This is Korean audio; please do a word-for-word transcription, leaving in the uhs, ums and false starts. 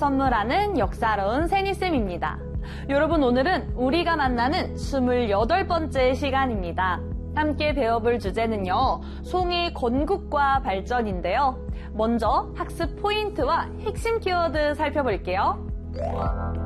선물하는 역사로운 세니쌤입니다. 여러분, 오늘은 우리가 만나는 스물여덟 번째 시간입니다. 함께 배워볼 주제는요, 송이 건국과 발전인데요. 먼저 학습 포인트와 핵심 키워드 살펴볼게요.